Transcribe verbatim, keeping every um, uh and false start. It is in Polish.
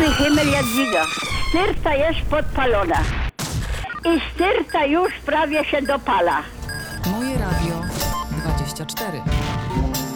Jasny Himmel Jadwiga. Styrta jest podpalona. I styrta już prawie się dopala. Moje Radio dwadzieścia cztery.